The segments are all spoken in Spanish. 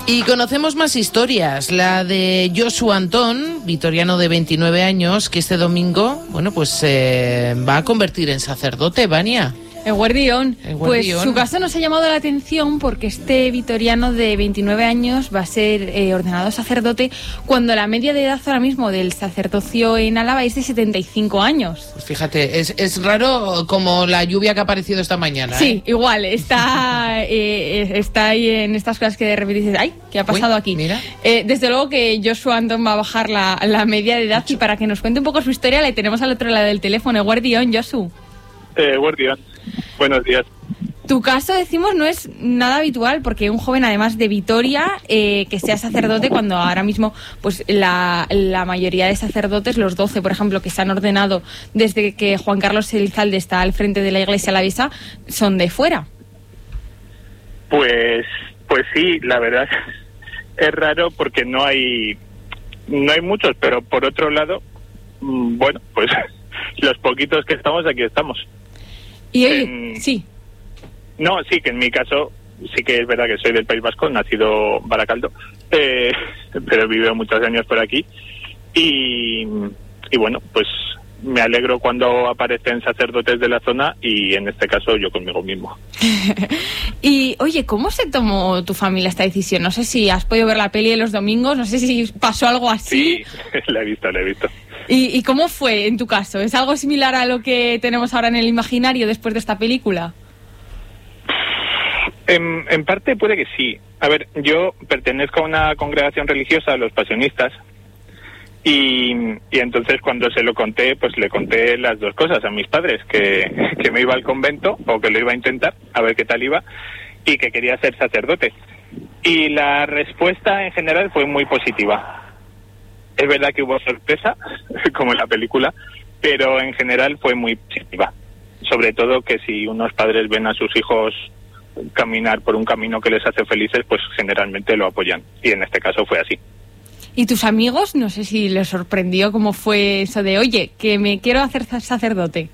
Y conocemos más historias, la de Josu Antón, vitoriano de 29 años, que este domingo, bueno, pues va a convertir en sacerdote, Vania. Eguerdión. Pues su caso nos ha llamado la atención porque este vitoriano de 29 años va a ser ordenado sacerdote cuando la media de edad ahora mismo del sacerdocio en Álava es de 75 años. Pues fíjate, es raro como la lluvia que ha aparecido esta mañana. Sí, igual, está ahí en estas cosas que de repente dices, ¡ay! ¿Qué ha pasado aquí? Mira. Desde luego que Josu Antón va a bajar la media de edad y para que nos cuente un poco su historia le tenemos al otro lado del teléfono. Eguerdión, Josu. Eguerdión. Buenos días. Tu caso, decimos, no es nada habitual porque un joven, además de Vitoria, que sea sacerdote cuando ahora mismo pues la mayoría de sacerdotes, los 12, por ejemplo, que se han ordenado desde que Juan Carlos Elizalde está al frente de la Iglesia alavesa, son de fuera. Pues sí, la verdad es raro porque no hay muchos, pero por otro lado, bueno, pues los poquitos que estamos, aquí estamos. Y oye, sí. No, sí, que en mi caso sí que es verdad que soy del País Vasco, nacido Baracaldo, pero vivo muchos años por aquí y bueno, pues me alegro cuando aparecen sacerdotes de la zona y en este caso yo conmigo mismo. Y oye, ¿cómo se tomó tu familia esta decisión? No sé si has podido ver la peli de los domingos, no sé si pasó algo así. Sí, la he visto. ¿Y cómo fue en tu caso? ¿Es algo similar a lo que tenemos ahora en el imaginario después de esta película? En parte puede que sí. A ver, yo pertenezco a una congregación religiosa, los pasionistas, y entonces cuando se lo conté, pues le conté las dos cosas a mis padres, que me iba al convento, o que lo iba a intentar, a ver qué tal iba, y que quería ser sacerdote. Y la respuesta en general fue muy positiva. Es verdad que hubo sorpresa, como en la película, pero en general fue muy positiva. Sobre todo que si unos padres ven a sus hijos caminar por un camino que les hace felices, pues generalmente lo apoyan. Y en este caso fue así. ¿Y tus amigos? No sé si les sorprendió cómo fue eso de, oye, que me quiero hacer sacerdote.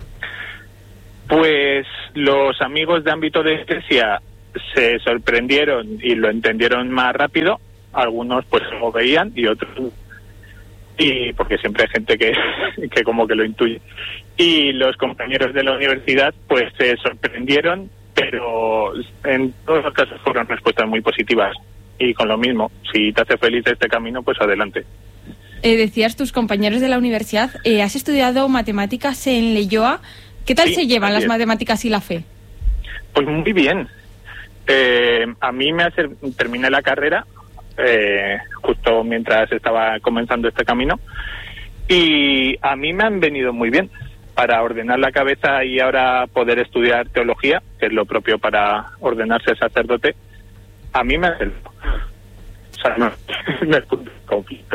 Pues los amigos de ámbito de iglesia se sorprendieron y lo entendieron más rápido. Algunos pues lo veían y otros... Y porque siempre hay gente que como que lo intuye. Y los compañeros de la universidad pues se sorprendieron, pero en todos los casos fueron respuestas muy positivas. Y con lo mismo, si te hace feliz este camino, pues adelante. Decías tus compañeros de la universidad, has estudiado matemáticas en Leioa. ¿Qué tal se llevan las matemáticas y la fe? Pues muy bien. A mí terminé la carrera justo mientras estaba comenzando este camino y a mí me han venido muy bien para ordenar la cabeza y ahora poder estudiar teología, que es lo propio para ordenarse sacerdote. A mí me ha servido. O sea, no es un conflicto.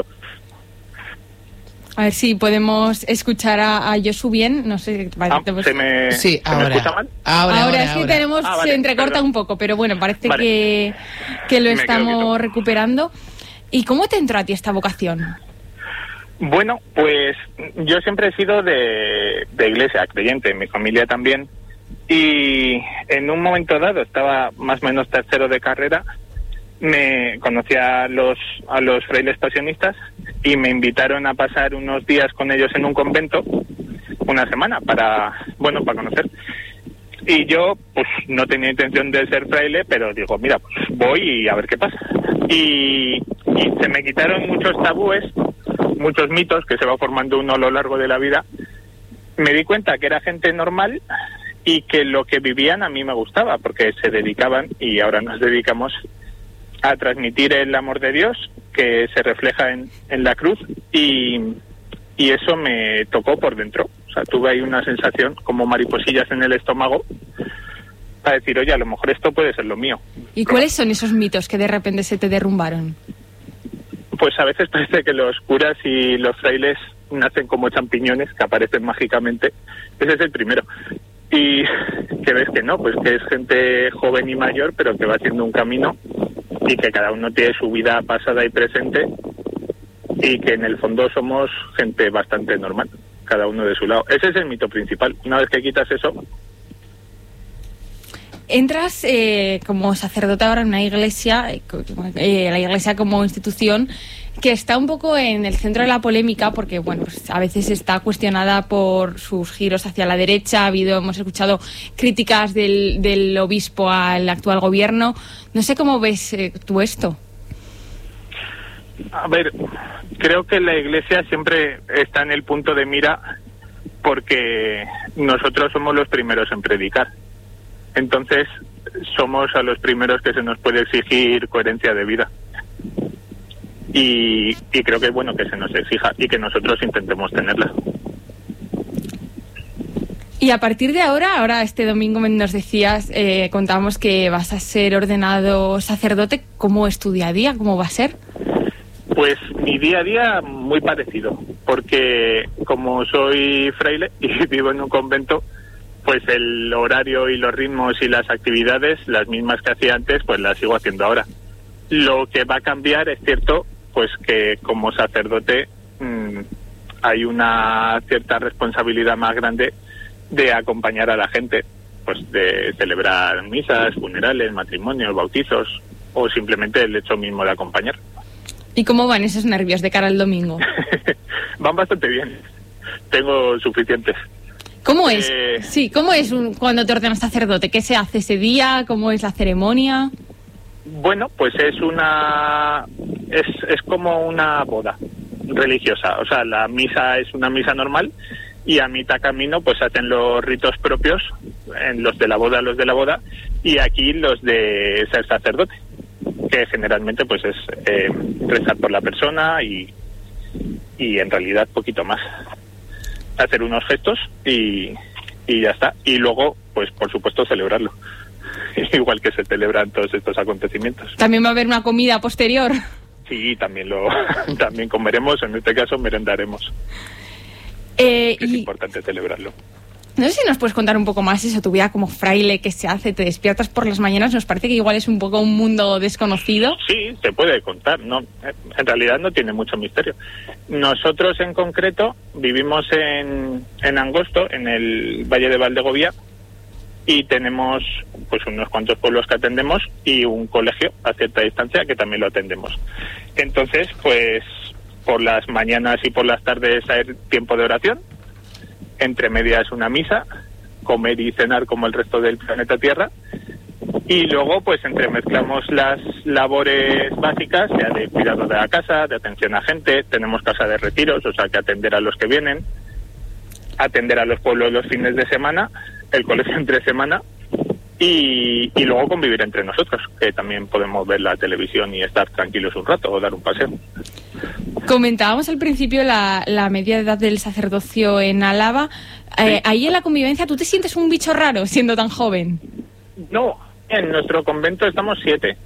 A ver si podemos escuchar a Josu bien. No sé. Sí, ahora. ¿Me escucha mal? Ahora es que tenemos, vale, se entrecorta perdón. Un poco, pero bueno, parece Vale. que lo estamos recuperando. ¿Y cómo te entró a ti esta vocación? Bueno, pues yo siempre he sido de iglesia, creyente, mi familia también. Y en un momento dado, estaba más o menos tercero de carrera, me conocí a los frailes pasionistas y me invitaron a pasar unos días con ellos en un convento, una semana, para conocer. Y yo, pues, no tenía intención de ser fraile, pero digo, mira, pues voy y a ver qué pasa. Y se me quitaron muchos tabúes, muchos mitos que se va formando uno a lo largo de la vida. Me di cuenta que era gente normal y que lo que vivían a mí me gustaba, porque se dedicaban, y ahora nos dedicamos, a transmitir el amor de Dios que se refleja en la cruz, y eso me tocó por dentro. O sea, tuve ahí una sensación como mariposillas en el estómago para decir, oye, a lo mejor esto puede ser lo mío. ¿Y cuáles son esos mitos que de repente se te derrumbaron? Pues a veces parece que los curas y los frailes nacen como champiñones que aparecen mágicamente. Ese es el primero. Y que ves que no, pues que es gente joven y mayor, pero que va haciendo un camino y que cada uno tiene su vida pasada y presente y que en el fondo somos gente bastante normal, cada uno de su lado. Ese es el mito principal. Una vez que quitas eso... entras como sacerdote ahora en una iglesia, la iglesia como institución, que está un poco en el centro de la polémica porque, bueno, pues a veces está cuestionada por sus giros hacia la derecha. Hemos escuchado críticas del obispo al actual gobierno. No sé cómo ves tú esto. A ver, creo que la Iglesia siempre está en el punto de mira porque nosotros somos los primeros en predicar. Entonces, somos a los primeros que se nos puede exigir coherencia de vida. Y creo que es bueno que se nos exija y que nosotros intentemos tenerla. Y a partir de ahora este domingo nos decías, contábamos que vas a ser ordenado sacerdote. ¿Cómo es tu día a día? ¿Cómo va a ser? Pues mi día a día muy parecido, porque como soy fraile y vivo en un convento, pues el horario y los ritmos y las actividades, las mismas que hacía antes, pues las sigo haciendo ahora. Lo que va a cambiar, es cierto, pues que como sacerdote hay una cierta responsabilidad más grande de acompañar a la gente, pues de celebrar misas, funerales, matrimonios, bautizos o simplemente el hecho mismo de acompañar. ¿Y cómo van esos nervios de cara al domingo? Van bastante bien, tengo suficientes. ¿Cómo es? Sí, ¿cómo es cuando te ordenas sacerdote? ¿Qué se hace ese día? ¿Cómo es la ceremonia? Bueno, pues es como una boda religiosa. O sea, la misa es una misa normal y a mitad camino pues hacen los ritos propios, en los de la boda, y aquí los de ser sacerdote, que generalmente pues es rezar por la persona y en realidad poquito más. Hacer unos gestos y ya está. Y luego, pues por supuesto, celebrarlo. Igual que se celebran todos estos acontecimientos. ¿También va a haber una comida posterior? Sí, también comeremos, en este caso merendaremos. Es importante celebrarlo. No sé si nos puedes contar un poco más eso, tu vida como fraile, qué se hace, te despiertas por las mañanas, nos parece que igual es un poco un mundo desconocido. Sí, se puede contar, no, en realidad no tiene mucho misterio. Nosotros en concreto vivimos en Angosto, en el Valle de Valdegovía, y tenemos pues unos cuantos pueblos que atendemos y un colegio a cierta distancia que también lo atendemos. Entonces, pues por las mañanas y por las tardes hay tiempo de oración, entre medias una misa, comer y cenar como el resto del planeta Tierra, y luego pues entremezclamos las labores básicas, ya de cuidado de la casa, de atención a gente, tenemos casa de retiros, o sea que atender a los que vienen, atender a los pueblos los fines de semana, el colegio entre semana, y luego convivir entre nosotros, que también podemos ver la televisión y estar tranquilos un rato o dar un paseo. Comentábamos al principio la media edad del sacerdocio en Álava. Sí. Ahí en la convivencia, ¿tú te sientes un bicho raro siendo tan joven? No, en nuestro convento estamos 7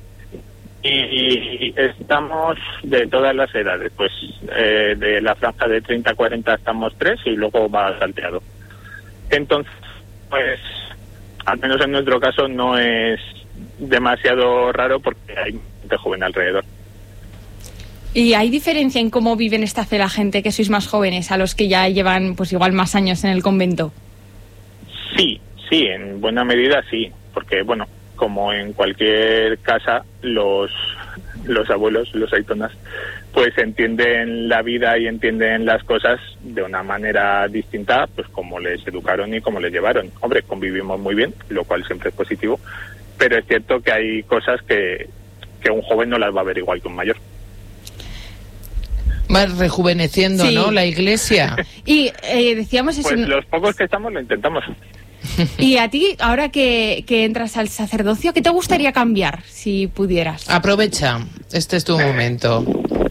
y estamos de todas las edades, pues de la franja de 30 a 40 estamos 3 y luego va salteado. Entonces, pues al menos en nuestro caso no es demasiado raro porque hay gente joven alrededor. ¿Y hay diferencia en cómo viven esta fe la gente que sois más jóvenes a los que ya llevan pues igual más años en el convento? Sí, en buena medida sí, porque bueno, como en cualquier casa, los abuelos, los aitonas, pues entienden la vida y entienden las cosas de una manera distinta, pues como les educaron y como les llevaron. Hombre, convivimos muy bien, lo cual siempre es positivo, pero es cierto que hay cosas que un joven no las va a ver igual que un mayor. Va rejuveneciendo, sí, ¿no?, la iglesia. Y decíamos eso. Pues los pocos que estamos lo intentamos. Y a ti, ahora que entras al sacerdocio, ¿qué te gustaría cambiar, si pudieras? Aprovecha, este es tu momento.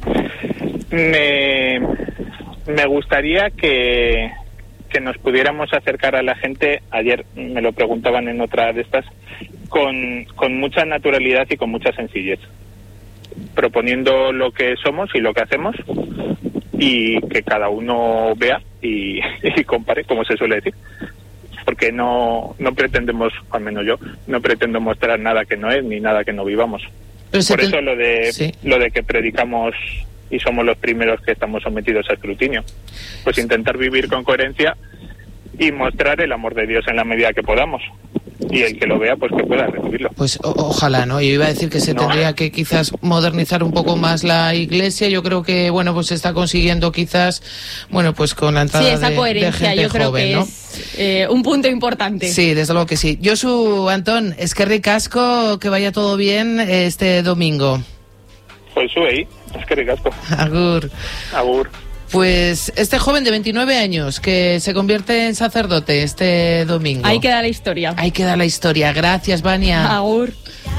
Me gustaría que nos pudiéramos acercar a la gente, ayer me lo preguntaban en otra de estas, con mucha naturalidad y con mucha sencillez, proponiendo lo que somos y lo que hacemos, y que cada uno vea y compare, como se suele decir. Porque no pretendemos, al menos yo, no pretendo mostrar nada que no es ni nada que no vivamos. Por eso lo de que predicamos y somos los primeros que estamos sometidos a escrutinio. Pues intentar vivir con coherencia y mostrar el amor de Dios en la medida que podamos. y el que lo vea pues que pueda recibirlo. Pues ojalá, ¿no? Yo iba a decir que se tendría que quizás modernizar un poco más la iglesia. Yo creo que, bueno, pues se está consiguiendo quizás, bueno, pues con la entrada esa coherencia, de gente yo creo joven, que ¿no? Es un punto importante. Sí, desde luego que sí. Josu, Antón, eskerrik asko, que vaya todo bien este domingo. Pues sube eskerrik asko. Agur. Agur. Pues este joven de 29 años que se convierte en sacerdote este domingo. Ahí queda la historia. Ahí queda la historia. Gracias, Vania. Agur.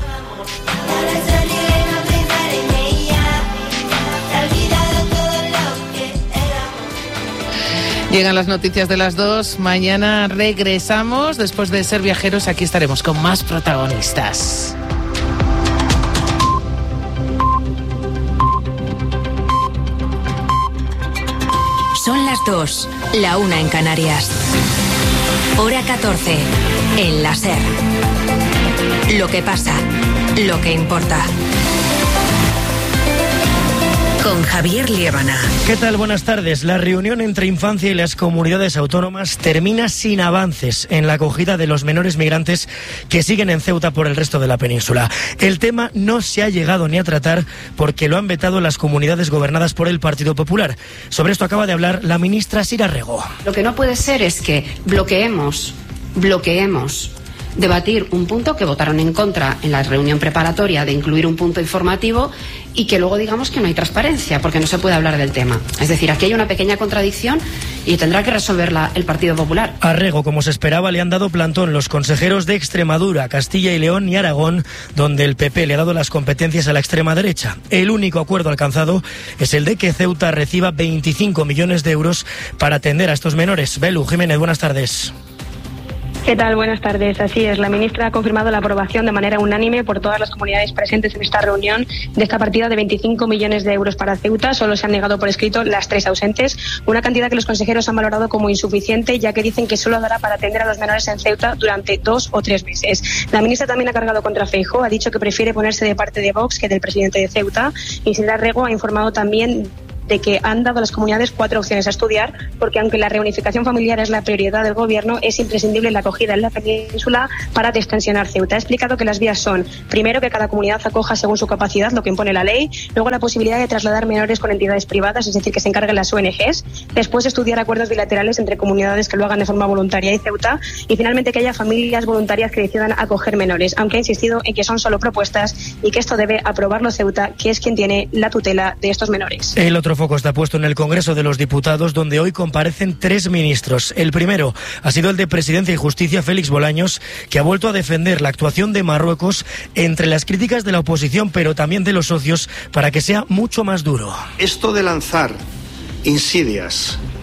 Llegan las noticias de las 2. Mañana regresamos. Después de Ser Viajeros, aquí estaremos con más protagonistas. Son las 2, la 1 en Canarias. Hora 14, en la SER. Lo que pasa, lo que importa. Con Javier Liébana. ¿Qué tal? Buenas tardes. La reunión entre Infancia y las comunidades autónomas termina sin avances en la acogida de los menores migrantes que siguen en Ceuta por el resto de la península. El tema no se ha llegado ni a tratar porque lo han vetado las comunidades gobernadas por el Partido Popular. Sobre esto acaba de hablar la ministra Sira Rego. Lo que no puede ser es que bloqueemos debatir un punto que votaron en contra en la reunión preparatoria de incluir un punto informativo y que luego digamos que no hay transparencia porque no se puede hablar del tema. Es decir, aquí hay una pequeña contradicción y tendrá que resolverla el Partido Popular. A Rego, como se esperaba, le han dado plantón los consejeros de Extremadura, Castilla y León y Aragón, donde el PP le ha dado las competencias a la extrema derecha. El único acuerdo alcanzado es el de que Ceuta reciba 25 millones de euros para atender a estos menores. Belu Jiménez, buenas tardes. ¿Qué tal? Buenas tardes. Así es, la ministra ha confirmado la aprobación de manera unánime por todas las comunidades presentes en esta reunión de esta partida de 25 millones de euros para Ceuta. Solo se han negado por escrito las 3 ausentes, una cantidad que los consejeros han valorado como insuficiente, ya que dicen que solo dará para atender a los menores en Ceuta durante 2 o 3 meses. La ministra también ha cargado contra Feijóo, ha dicho que prefiere ponerse de parte de Vox que del presidente de Ceuta, y Sira Rego ha informado también de que han dado a las comunidades 4 opciones a estudiar, porque aunque la reunificación familiar es la prioridad del gobierno, es imprescindible la acogida en la península para destensionar Ceuta. Ha explicado que las vías son, primero, que cada comunidad acoja según su capacidad, lo que impone la ley, luego la posibilidad de trasladar menores con entidades privadas, es decir, que se encarguen las ONGs, después estudiar acuerdos bilaterales entre comunidades que lo hagan de forma voluntaria y Ceuta, y finalmente que haya familias voluntarias que decidan acoger menores, aunque ha insistido en que son solo propuestas y que esto debe aprobarlo Ceuta, que es quien tiene la tutela de estos menores. El otro foco está puesto en el Congreso de los Diputados, donde hoy comparecen 3 ministros. El primero ha sido el de Presidencia y Justicia, Félix Bolaños, que ha vuelto a defender la actuación de Marruecos entre las críticas de la oposición, pero también de los socios, para que sea mucho más duro. Esto de lanzar insidias